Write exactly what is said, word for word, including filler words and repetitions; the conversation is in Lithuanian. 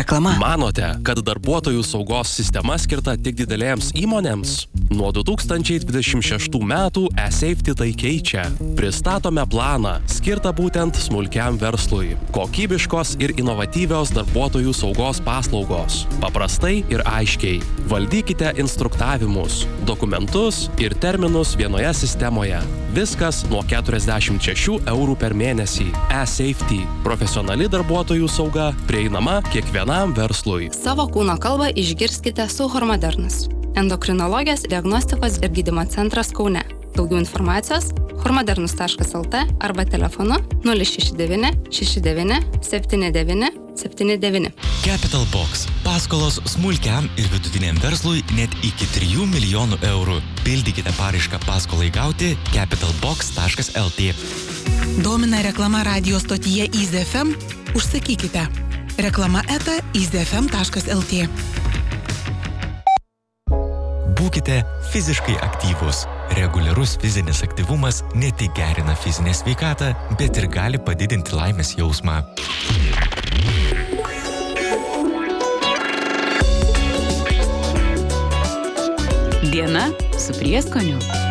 Reklama. Manote, kad darbuotojų saugos sistema skirta tik didelėms įmonėms? Nuo du tūkstančiai dvidešimt šeštų metų eSafety tai keičia. Pristatome planą, skirtą būtent smulkiam verslui. Kokybiškos ir inovatyvios darbuotojų saugos paslaugos. Paprastai ir aiškiai. Valdykite instruktavimus, dokumentus ir terminus vienoje sistemoje. Viskas nuo keturiasdešimt šešių eurų per mėnesį. eSafety. Profesionali darbuotojų sauga prieinama kiekvienam verslui. Savo kūno kalbą išgirskite su Hormodernus. Endokrinologijos diagnostikos ir gydymo centras Kaune. Daugiau informacijos hormodernus taškas lt arba telefonu nulis šeši devyni šeši devyni septyni devyni septyni devyni. Capital Box. Paskolos smulkiam ir vidutiniam verslui net iki trijų milijonų eurų. Pildykite paraišką paskolai gauti capital box taškas lt. Domina reklama radio stotyje Easy F M? Užsakykite. Reklama eta easy f m taškas lt. Būkite fiziškai aktyvūs. Reguliarus fizinis aktyvumas ne tik gerina fizinę sveikatą, bet ir gali padidinti laimės jausmą. Diena su prieskoniu.